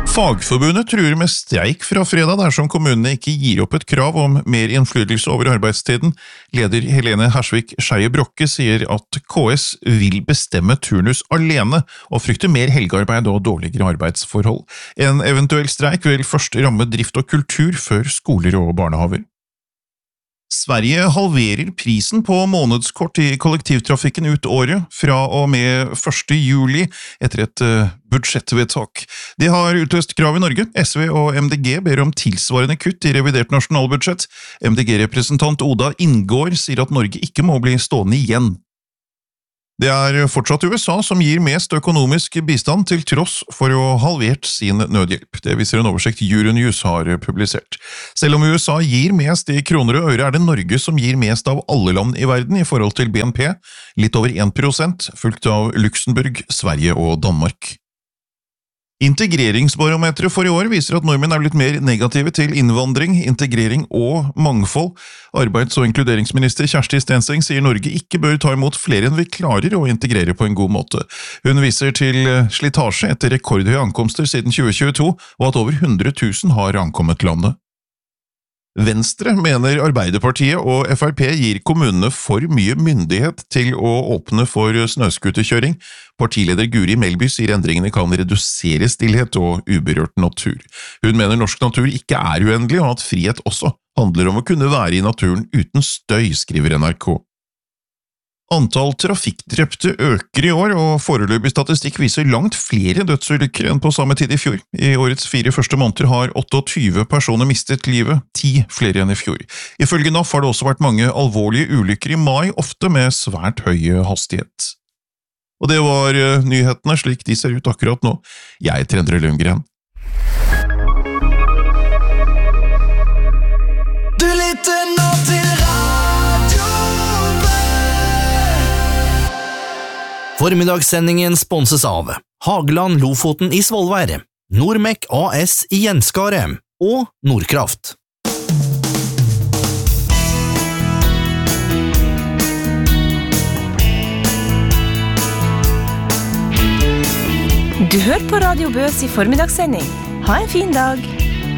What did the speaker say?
Fagforbundet truer med streik fra fredag dersom kommunene ikke gir opp et krav om mer innflytelse over arbeidstiden. Leder Helene Hersvik Skeie Brokke sier at KS vil bestemme turnus alene, og frykter mer helgearbeid og dårligere arbeidsforhold. En eventuell streik vil først ramme drift og kultur før skoler og barnehaver. Sverige halverer prisen på månedskort i kollektivtrafikken ut året fra og med 1. juli etter et budsjettvedtak. Det har utløst krav i Norge. SV og MDG ber om tilsvarende kutt i revidert nasjonalbudsjett. MDG-representant Oda Inngård sier at Norge ikke må bli stående igjen. Det er fortsatt USA som gir mest økonomisk bistand til tross for å ha halvert sin nødhjelp. Det viser en oversikt Euronews har publisert. Selv om USA gir mest i kroner og øre, er det Norge som gir mest av alle land i verden i forhold til BNP, litt over 1%, fulgt av Luxembourg, Sverige og Danmark. Integreringsbarometeret for i år viser at nordmenn er blitt mer negative til innvandring, integrering og mangfold. Arbeids- og inkluderingsminister Kjersti Stenseng sier Norge ikke bør ta imot flere enn vi klarer å integrere på en god måte. Hun viser til slitasje etter rekordhøye ankomster siden 2022, og at over 100 000 har ankommet landet. Venstre mener Arbeiderpartiet og FrP gir kommunene for mye myndighet til å åpne for snøskuterkjøring. Partileder Guri Melby sier endringene kan redusere stillhet og uberørt natur. Hun mener norsk natur ikke er uendelig, og at frihet også handler om å kunne være i naturen uten støy, skriver NRK. Antall trafikkdrepte øker i år, og foreløpig statistikk viser langt flere dødsulykker enn på samme tid i fjor. I årets 4 første måneder har 28 personer mistet livet, 10 flere enn i fjor. Ifølge NAF har det også vært mange alvorlige ulykker i mai, ofte med svært høy hastighet. Og det var nyhetene slik de ser ut akkurat nå. Jeg heter Endre Lundgren. Du lytter nå til Formiddagssendingen sponses av Hageland Lofoten i Svolvær, Nordmek AS i Gjenskaret og Nordkraft. Du hører på Radio Bøs i formiddagssending. Ha en fin dag!